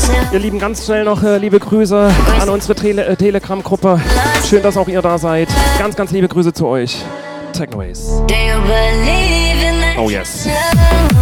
Ihr Lieben, ganz schnell noch liebe Grüße an unsere Telegram-Gruppe. Schön, dass auch ihr da seid. Ganz, ganz liebe Grüße zu euch. Technoways. Oh yes.